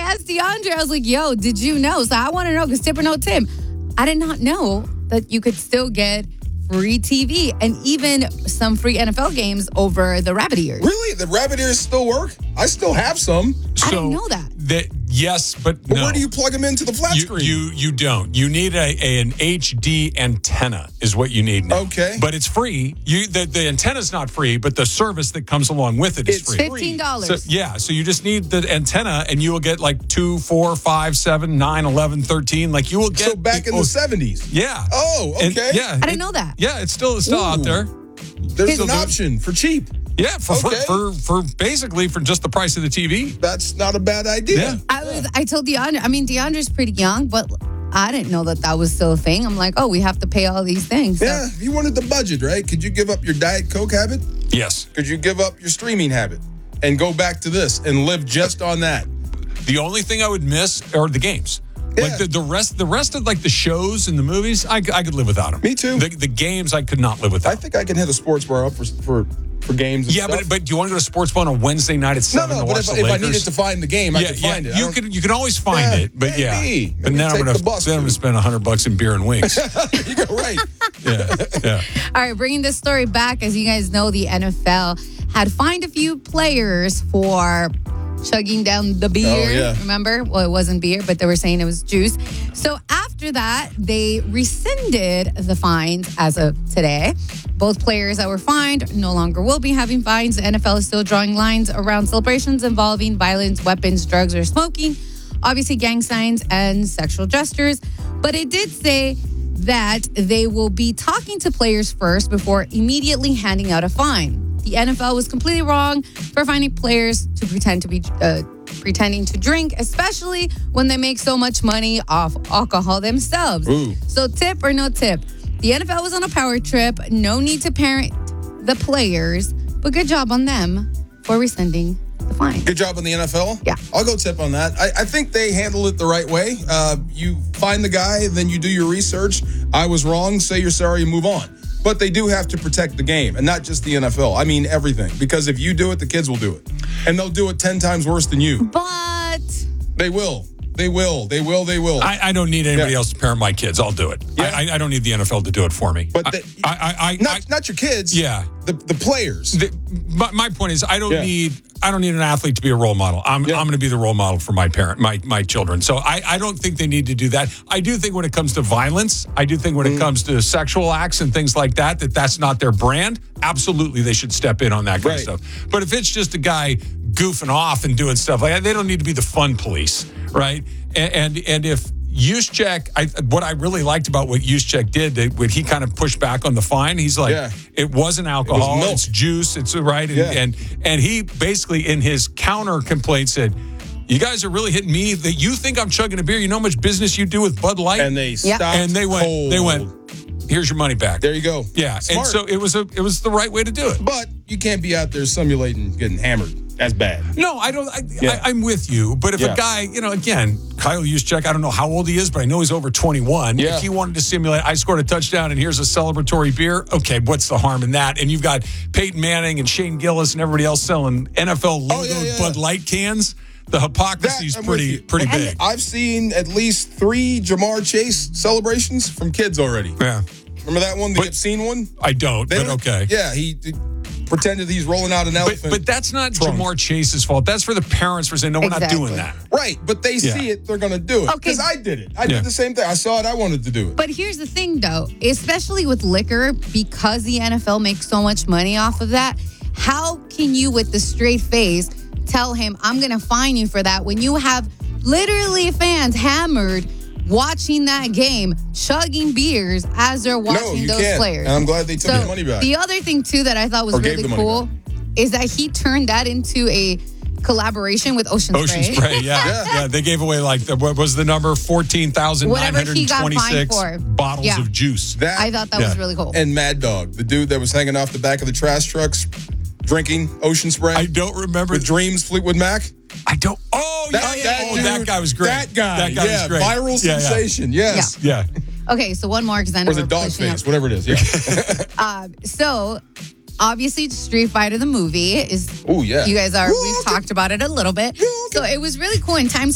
asked DeAndre, I was like, yo, did you know? So I want to know, because tip or no tip, I did not know that you could still get free TV and even some free NFL games over the rabbit ears. Really? The rabbit ears still work? I still have some. I didn't know that. Yes, but no. Where do you plug them into the flat screen? You don't. You need an HD antenna is what you need now. Okay. But it's free. The antenna's not free, but the service that comes along with it is free. $15. So you just need the antenna and you will get like 2, 4, 5, 7, 9, 11, 13. Like you will get. So back in the 70s. Yeah. Oh, okay. I didn't know that. Yeah, it's still out there. There's an option for cheap. Yeah, for basically for just the price of the TV. That's not a bad idea. Yeah. I told DeAndre, DeAndre's pretty young, but I didn't know that was still a thing. I'm like, we have to pay all these things. Yeah, if you wanted the budget, right? Could you give up your Diet Coke habit? Yes. Could you give up your streaming habit and go back to this and live just on that? The only thing I would miss are the games. Yeah. Like the rest of like the shows and the movies, I could live without them. Me too. The games I could not live without. I think I can hit a sports bar up for games and stuff. but do you want to go to sports bar on a Wednesday night at 7 to watch the Lakers? If I needed to find the game, I could find it. You can always find it, but maybe. But now I'm going to spend $100 in beer and wings. You go right. Yeah. All right, bringing this story back, as you guys know, the NFL had fined a few players for chugging down the beer. Oh, yeah. Remember? Well, it wasn't beer, but they were saying it was juice. So after that, they rescinded the fines as of today. Both players that were fined no longer will be having fines. The NFL is still drawing lines around celebrations involving violence, weapons, drugs, or smoking. Obviously, gang signs and sexual gestures. But it did say that they will be talking to players first before immediately handing out a fine. The NFL was completely wrong for finding players to pretending to drink, especially when they make so much money off alcohol themselves. Ooh. So tip or no tip? The NFL was on a power trip. No need to parent the players, but good job on them for rescinding the fine. Good job on the NFL. Yeah. I'll go tip on that. I think they handled it the right way. You find the guy, then you do your research. I was wrong. Say you're sorry and move on. But they do have to protect the game, and not just the NFL. I mean everything. Because if you do it, the kids will do it. And they'll do it 10 times worse than you. But They will. They will. I don't need anybody else to parent my kids. I'll do it. Yeah. I don't need the NFL to do it for me. But not your kids. Yeah. The players. My point is, I don't need an athlete to be a role model. I'm going to be the role model for my children. So I don't think they need to do that. I do think when it comes to violence, I do think when it comes to sexual acts and things like that that's not their brand. Absolutely, they should step in on that kind of stuff. But if it's just a guy goofing off and doing stuff like that, they don't need to be the fun police, right? And if Juszczyk, what I really liked about what Juszczyk did, when he kind of pushed back on the fine, he's like, it wasn't alcohol, it was milk. It's juice, it's right. And he basically, in his counter complaint, said, you guys are really hitting me that you think I'm chugging a beer. You know how much business you do with Bud Light? And they stopped. And they went, here's your money back. There you go. Yeah. Smart. And so it was the right way to do it. But you can't be out there simulating getting hammered. That's bad. No, I don't. I'm with you. But if a guy, again, Kyle Juszczyk, I don't know how old he is, but I know he's over 21. Yeah. If he wanted to simulate, I scored a touchdown and here's a celebratory beer. Okay, what's the harm in that? And you've got Peyton Manning and Shane Gillis and everybody else selling NFL logoed Bud Light cans. The hypocrisy is pretty big. I've seen at least 3 Jamar Chase celebrations from kids already. Yeah. Remember that one, the obscene one? I don't, but okay. Yeah, he pretended he's rolling out an elephant. But that's not Jamar Chase's fault. That's for the parents for saying, no, we're not doing that. Right, but they see it, they're going to do it. Because I did it. I did the same thing. I saw it, I wanted to do it. But here's the thing, though, especially with liquor, because the NFL makes so much money off of that, how can you, with the straight face, tell him, I'm going to fine you for that, when you have literally fans hammered watching that game, chugging beers as they're watching those players. And I'm glad they took the money back. The other thing, too, that I thought was really cool is that he turned that into a collaboration with Ocean Spray. Ocean Spray, yeah. They gave away, what was the number? 14,926 bottles of juice. I thought that was really cool. And Mad Dog, the dude that was hanging off the back of the trash trucks, drinking Ocean Spray. I don't remember. With Dreams, Fleetwood Mac. I don't. That guy was great. That guy was great. Viral sensation. Yes. Yeah. Okay, so one more because I know we're dog face, whatever it is. Yeah. So obviously, Street Fighter the movie is. Oh yeah. You guys are. We've talked about it a little bit. So it was really cool in Times